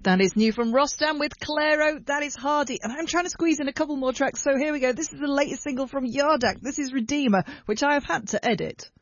That is new from Rostam with Clairo. That is Hardy. And I'm trying to squeeze in a couple more tracks. So here we go. This is the latest single from Yardak. This is Redeemer, which I have had to edit.